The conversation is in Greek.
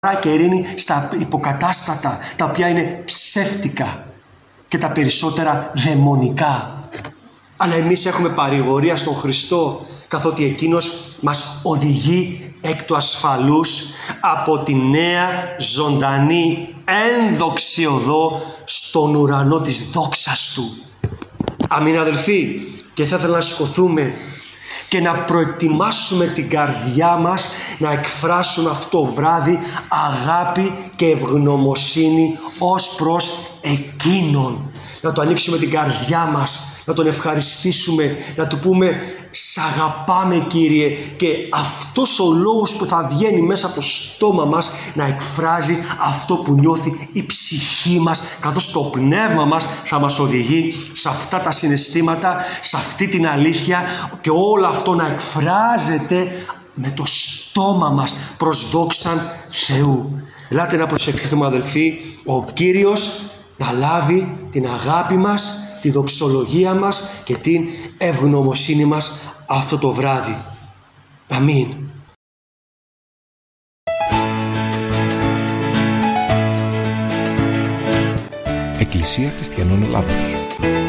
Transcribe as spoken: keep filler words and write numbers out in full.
και ειρήνη στα υποκατάστατα, τα οποία είναι ψεύτικα και τα περισσότερα δαιμονικά. Αλλά εμείς έχουμε παρηγορία στον Χριστό, καθότι Εκείνος μας οδηγεί εκ του ασφαλούς από τη νέα ζωντανή ένδοξη οδό στον ουρανό της δόξας Του. Αμήν, αδελφοί, και θα ήθελα να σηκωθούμε και να προετοιμάσουμε την καρδιά μας να εκφράσουμε αυτό το βράδυ αγάπη και ευγνωμοσύνη ως προς Εκείνον. Να το ανοίξουμε την καρδιά μας, να Τον ευχαριστήσουμε, να Του πούμε «Σ' αγαπάμε, Κύριε», και αυτός ο λόγος που θα βγαίνει μέσα από το στόμα μας να εκφράζει αυτό που νιώθει η ψυχή μας, καθώς το πνεύμα μας θα μας οδηγεί σε αυτά τα συναισθήματα, σε αυτή την αλήθεια, και όλο αυτό να εκφράζεται με το στόμα μας προς δόξαν Θεού. Ελάτε να προσευχηθούμε, αδελφοί, ο Κύριος να λάβει την αγάπη μας, τη δοξολογία μας και την ευγνωμοσύνη μας αυτό το βράδυ. Αμήν. Εκκλησία Χριστιανών Ελλάδος.